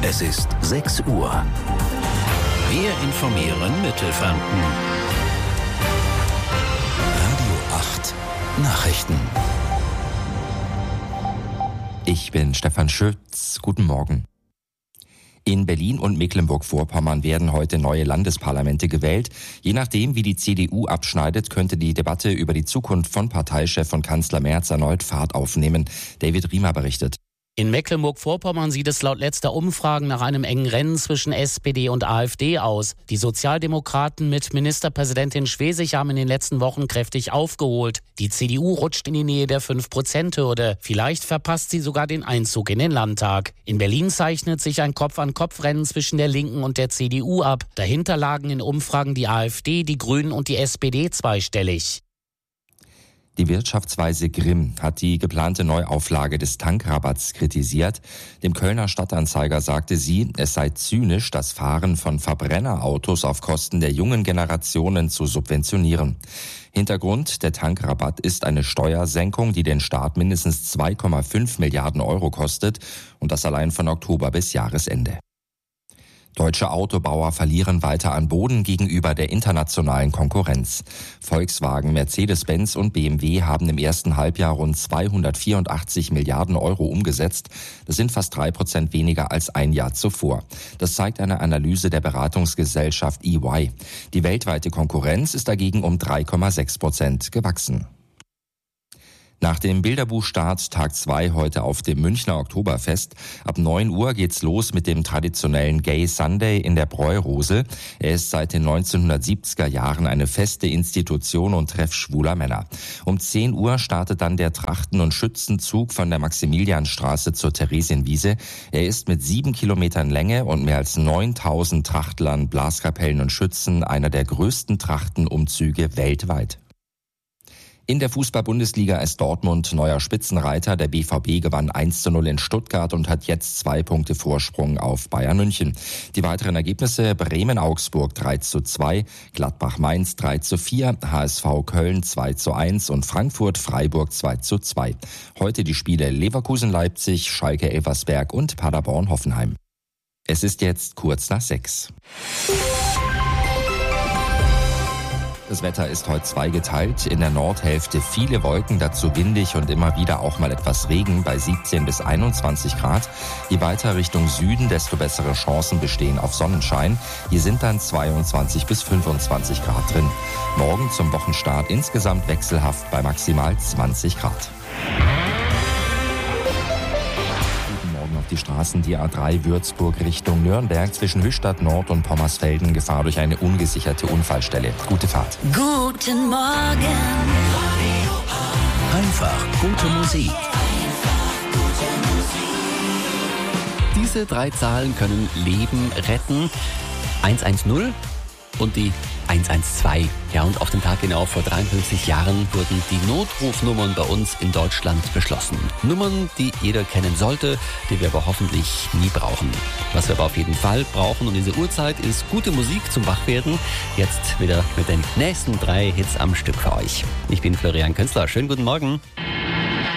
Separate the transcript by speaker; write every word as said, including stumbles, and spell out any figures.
Speaker 1: Es ist sechs Uhr. Wir informieren Mittelfranken. Radio acht Nachrichten.
Speaker 2: Ich bin Stefan Schütz. Guten Morgen. In Berlin und Mecklenburg-Vorpommern werden heute neue Landesparlamente gewählt. Je nachdem, wie die C D U abschneidet, könnte die Debatte über die Zukunft von Parteichef und Kanzler Merz erneut Fahrt aufnehmen. David Riemer berichtet.
Speaker 3: In Mecklenburg-Vorpommern sieht es laut letzter Umfragen nach einem engen Rennen zwischen S P D und AfD aus. Die Sozialdemokraten mit Ministerpräsidentin Schwesig haben in den letzten Wochen kräftig aufgeholt. Die C D U rutscht in die Nähe der fünf Prozent Hürde. Vielleicht verpasst sie sogar den Einzug in den Landtag. In Berlin zeichnet sich ein Kopf-an-Kopf-Rennen zwischen der Linken und der C D U ab. Dahinter lagen in Umfragen die AfD, die Grünen und die S P D zweistellig.
Speaker 2: Die Wirtschaftsweise Grimm hat die geplante Neuauflage des Tankrabatts kritisiert. Dem Kölner Stadtanzeiger sagte sie, es sei zynisch, das Fahren von Verbrennerautos auf Kosten der jungen Generationen zu subventionieren. Hintergrund, der Tankrabatt ist eine Steuersenkung, die den Staat mindestens zwei Komma fünf Milliarden Euro kostet, und das allein von Oktober bis Jahresende. Deutsche Autobauer verlieren weiter an Boden gegenüber der internationalen Konkurrenz. Volkswagen, Mercedes-Benz und B M W haben im ersten Halbjahr rund zweihundertvierundachtzig Milliarden Euro umgesetzt. Das sind fast drei Prozent weniger als ein Jahr zuvor. Das zeigt eine Analyse der Beratungsgesellschaft E Y. Die weltweite Konkurrenz ist dagegen um drei Komma sechs Prozent gewachsen. Nach dem Bilderbuchstart Tag zwei heute auf dem Münchner Oktoberfest. Ab neun Uhr geht's los mit dem traditionellen Gay Sunday in der Bräurose. Er ist seit den neunzehnhundertsiebziger Jahren eine feste Institution und Treff schwuler Männer. Um zehn Uhr startet dann der Trachten- und Schützenzug von der Maximilianstraße zur Theresienwiese. Er ist mit sieben Kilometern Länge und mehr als neuntausend Trachtlern, Blaskapellen und Schützen einer der größten Trachtenumzüge weltweit. In der Fußball-Bundesliga ist Dortmund neuer Spitzenreiter. Der B V B gewann eins zu null in Stuttgart und hat jetzt zwei Punkte Vorsprung auf Bayern München. Die weiteren Ergebnisse: Bremen-Augsburg drei zu zwei, Gladbach-Mainz drei zu vier, H S V Köln zwei zu eins und Frankfurt-Freiburg zwei zu zwei. Heute die Spiele Leverkusen-Leipzig, Schalke-Elversberg und Paderborn-Hoffenheim. Es ist jetzt kurz nach sechs. Das Wetter ist heute zweigeteilt. In der Nordhälfte viele Wolken, dazu windig und immer wieder auch mal etwas Regen bei siebzehn bis einundzwanzig Grad. Je weiter Richtung Süden, desto bessere Chancen bestehen auf Sonnenschein. Hier sind dann zweiundzwanzig bis fünfundzwanzig Grad drin. Morgen zum Wochenstart insgesamt wechselhaft bei maximal zwanzig Grad. Die Straßen, die A drei Würzburg Richtung Nürnberg zwischen Höchstadt Nord und Pommersfelden, Gefahr durch eine ungesicherte Unfallstelle. Gute Fahrt.
Speaker 4: Guten Morgen.
Speaker 1: Einfach gute Musik.
Speaker 5: Diese drei Zahlen können Leben retten. eins eins null und die eins eins zwei. Ja, und auf den Tag genau vor dreiundfünfzig Jahren wurden die Notrufnummern bei uns in Deutschland beschlossen. Nummern, die jeder kennen sollte, die wir aber hoffentlich nie brauchen. Was wir aber auf jeden Fall brauchen um diese Uhrzeit ist gute Musik zum Wachwerden. Jetzt wieder mit den nächsten drei Hits am Stück für euch. Ich bin Florian Künstler. Schönen guten Morgen.